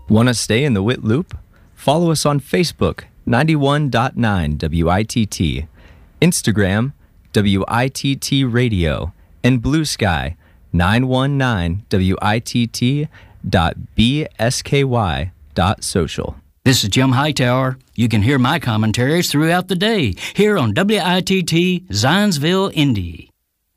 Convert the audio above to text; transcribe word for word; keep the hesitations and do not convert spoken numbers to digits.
Want to stay in the W I T loop? Follow us on Facebook, ninety-one point nine W I T T, Instagram, W I T T Radio, and Blue Sky, nine one nine W I T T dot B S K Y dot social. This is Jim Hightower. You can hear my commentaries throughout the day here on W I T T Zionsville, Indy.